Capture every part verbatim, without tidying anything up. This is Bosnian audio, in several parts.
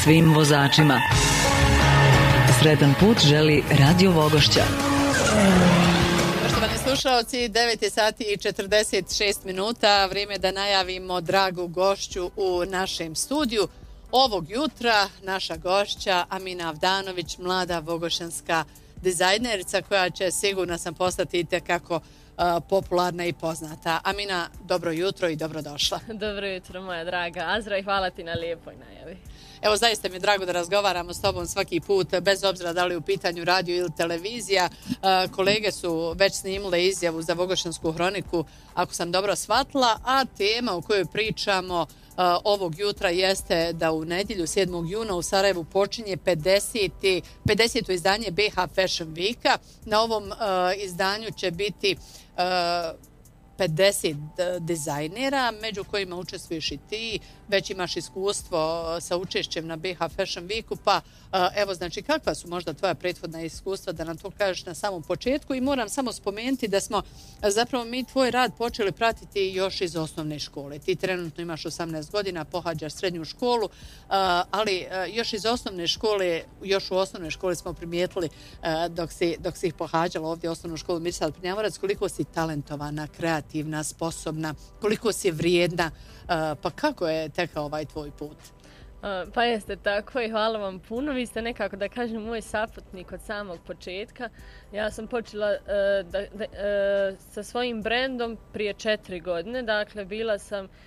svim vozačima. Sretan put želi Radio Vogošća. Poštovani slušalci, devet je sati i četrdeset šest minuta. Vrijeme da najavimo dragu gošću u našem studiju. Ovog jutra naša gošća Amina Avdanović, mlada vogošanska dizajnerica koja će, sigurno sam, postati itekako uh, popularna i poznata. Amina, dobro jutro i dobrodošla. Dobro jutro, moja draga Azra, i hvala ti na lijepoj najavi. Evo, zaista mi je drago da razgovaramo s tobom svaki put, bez obzira da li u pitanju radio ili televizija. Kolege su već snimile izjavu za Vogošansku hroniku, ako sam dobro shvatila, a tema o kojoj pričamo ovog jutra jeste da u nedjelju sedmog juna u Sarajevu počinje pedeseto izdanje B H Fashion Weeka. Na ovom uh, izdanju će biti uh, pedeset dizajnera, među kojima učestvuješ i ti, već imaš iskustvo sa učešćem na B H Fashion Weeku, pa evo, znači, kakva su možda tvoja prethodna iskustva, da nam to kažeš na samom početku. I moram samo spomenuti da smo zapravo mi tvoj rad počeli pratiti još iz osnovne škole. Ti trenutno imaš osamnaest godina, pohađaš srednju školu, ali još iz osnovne škole, još u osnovnoj školi smo primijetili dok si, dok si ih pohađala ovdje osnovnu školu Mirsad Prnjavorac, koliko si talentovana, kreativna, sposobna, koliko si vrijedna, pa kako je tekao ovaj tvoj put? Uh, pa jeste tako i hvala vam puno. Vi ste nekako, da kažem, moj saputnik od samog početka. Ja sam počela uh, da, da, uh, sa svojim brendom prije četiri godine. Dakle, bila sam uh,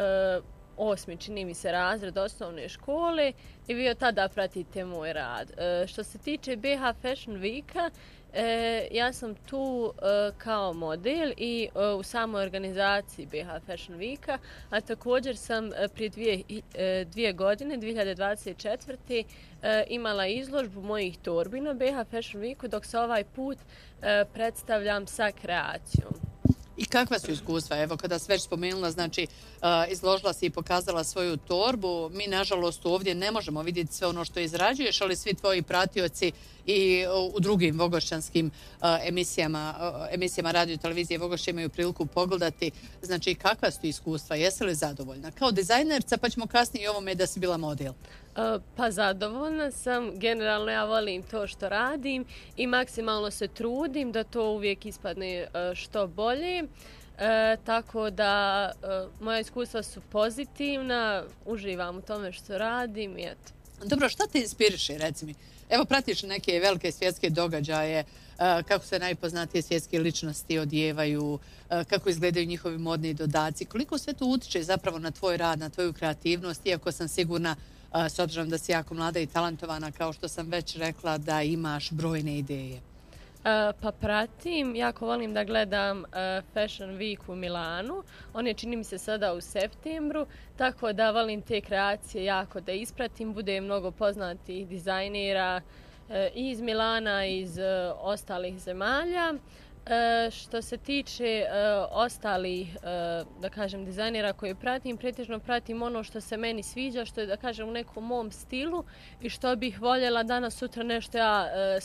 osmi, čini mi se, razred osnovne škole i vi od tada pratite moj rad. Uh, što se tiče B H Fashion Weeka, E, ja sam tu e, kao model i e, u samoj organizaciji B H Fashion Weeka, a također sam e, prije dvije, e, dvije godine, dvije hiljade dvadeset četvrte. E, imala izložbu mojih torbi na B H Fashion Weeku, dok se ovaj put e, predstavljam sa kreacijom. I kakva su iskustva? Evo, kada si već spomenula, znači, uh, izložila si i pokazala svoju torbu. Mi, nažalost, ovdje ne možemo vidjeti sve ono što izrađuješ, ali svi tvoji pratioci i u drugim vogošćanskim uh, emisijama, uh, emisijama radio i televizije Vogošće imaju priliku pogledati. Znači, kakva su iskustva? Jesi li zadovoljna? Kao dizajnerca, pa ćemo kasnije i ovome da si bila model. Uh, pa zadovoljna sam. Generalno ja volim to što radim i maksimalno se trudim da to uvijek ispadne uh, što bolje. E, tako da e, moja iskustva su pozitivna, uživam u tome što radim i eto. Dobro, šta te inspiriše, reci mi? Evo, pratiš neke velike svjetske događaje, kako se najpoznatije svjetske ličnosti odjevaju, kako izgledaju njihovi modni dodaci, koliko sve to utiče zapravo na tvoj rad, na tvoju kreativnost, iako sam sigurna, s obzirom da si jako mlada i talentovana, kao što sam već rekla, da imaš brojne ideje. Uh, pa pratim, jako volim da gledam uh, Fashion Week u Milanu. On je, čini mi se, sada u septembru, tako da volim te kreacije jako da ispratim. Bude mnogo poznatih dizajnera uh, iz Milana i iz uh, ostalih zemalja. Uh, što se tiče uh, ostalih, uh, da kažem, dizajnera koje pratim, pretežno pratim ono što se meni sviđa, što je, da kažem, u nekom mom stilu i što bih voljela danas sutra nešto ja uh,